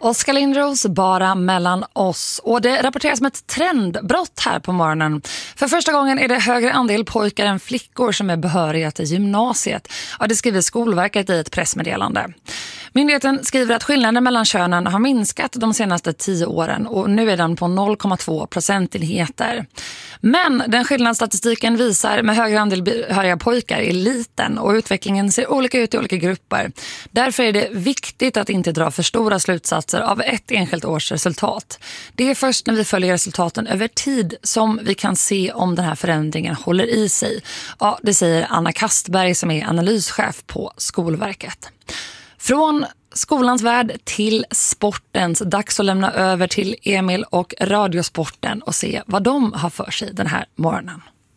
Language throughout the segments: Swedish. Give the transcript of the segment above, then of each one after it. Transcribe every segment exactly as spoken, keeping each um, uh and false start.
Oskar Lindros bara mellan oss. Och det rapporteras som ett trendbrott här på morgonen. För första gången är det högre andel pojkar än flickor som är behöriga till gymnasiet. Ja, det skriver Skolverket i ett pressmeddelande. Myndigheten skriver att skillnaden mellan könen har minskat de senaste tio åren och nu är den på noll komma två procentenheter. Men den skillnadsstatistiken visar med högre andel behöriga pojkar är liten och utvecklingen ser olika ut i olika grupper. Därför är det viktigt att inte dra för stora slutsatser av ett enskilt års resultat. Det är först när vi följer resultaten över tid som vi kan se om den här förändringen håller i sig. Ja, det säger Anna Kastberg som är analyschef på Skolverket. Från skolans värld till sportens. Dags att lämna över till Emil och Radiosporten och se vad de har för sig den här morgonen.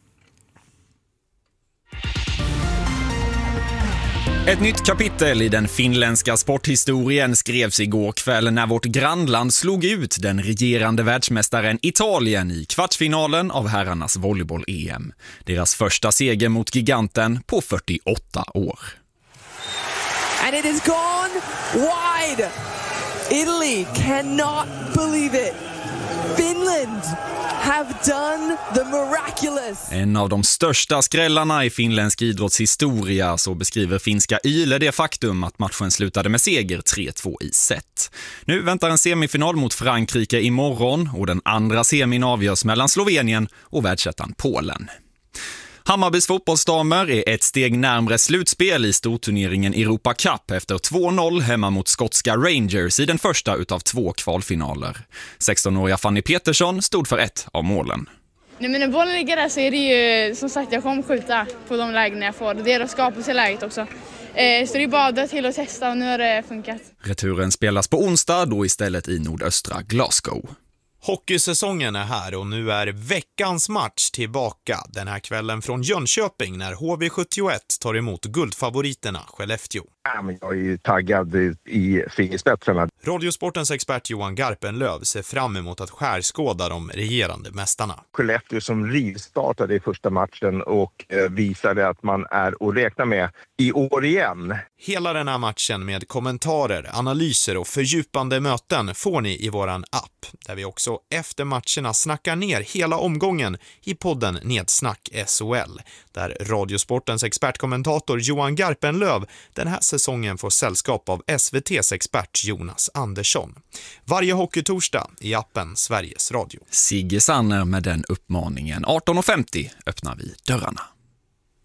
Ett nytt kapitel i den finländska sporthistorien skrevs igår kväll när vårt grannland slog ut den regerande världsmästaren Italien i kvartsfinalen av herrarnas volleyboll-E M. Deras första seger mot giganten på fyrtioåtta år. And it is gone wide. Italy cannot believe it. Finland have done the miraculous. En av de största skrällarna i finländsk idrottshistoria, så beskriver finska Yle det faktum att matchen slutade med seger tre två i set. Nu väntar en semifinal mot Frankrike imorgon och den andra semin avgörs mellan Slovenien och världsettan Polen. Hammarbys fotbollsdamer är ett steg närmare slutspel i storturneringen Europa Cup efter två noll hemma mot skotska Rangers i den första utav två kvalfinaler. sextonåriga Fanny Petersson stod för ett av målen. Nej, men när bollen ligger där så är det ju som sagt jag kommer skjuta på de lägen jag får. Det är att skapa sig läget också. Eh, så det är bara till att testa och nu har det funkat. Returen spelas på onsdag, då istället i nordöstra Glasgow. Hockeysäsongen är här och nu är veckans match tillbaka den här kvällen från Jönköping när H V sjuttioett tar emot guldfavoriterna Skellefteå. Ja, men jag är ju taggad i fingerspetsarna. Radiosportens expert Johan Garpenlöv ser fram emot att skärskåda de regerande mästarna. Skellefteå som rivstartade i första matchen och visade att man är att räkna med i år igen. Hela den här matchen med kommentarer, analyser och fördjupande möten får ni i våran app. Där vi också efter matcherna snackar ner hela omgången i podden Nedsnack S O L. Där Radiosportens expertkommentator Johan Garpenlöv den här säsongen får sällskap av S V T:s expert Jonas Andersson. Varje hockeytorsdag i appen Sveriges Radio. Sigge Sanner med den uppmaningen. arton och femtio öppnar vi dörrarna.